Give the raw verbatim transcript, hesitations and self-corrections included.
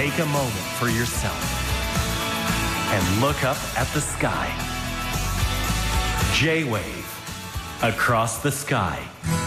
Take a moment for yourself and look up at the sky. J-Wave, across the sky.